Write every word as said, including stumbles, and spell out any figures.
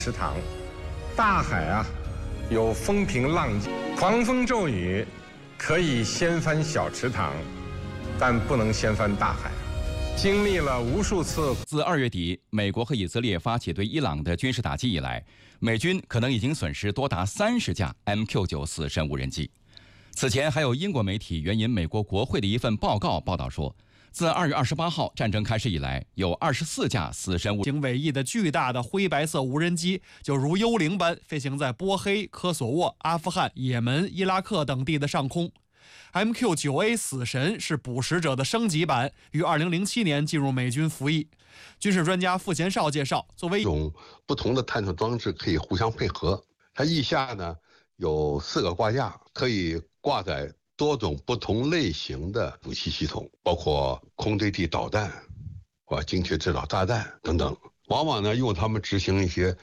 池塘，大海啊，有风平浪静，狂风骤雨可以掀翻小池塘，但不能掀翻大海。经历了无数次。 自二月底美国和以色列发起对伊朗的军事打击以来，美军可能已经损失多达三十架 M Q 九 死神无人机。此前还有英国媒体援引美国国会的一份报告报道说，自二月二十八号战争开始以来，有二十四架死神无行尾翼的巨大的灰白色无人机，就如幽灵般飞行在波黑、科索沃、阿富汗、也门、伊拉克等地的上空。M Q 九 A 死神是捕食者的升级版，于二零零七年进入美军服役。军事专家傅贤绍介绍，作为这种不同的探测装置可以互相配合，它翼下呢有四个挂架，可以挂载多种不同类型的武器系统，包括空对地导弹、啊精确制导炸弹等等，往往呢用它们执行一些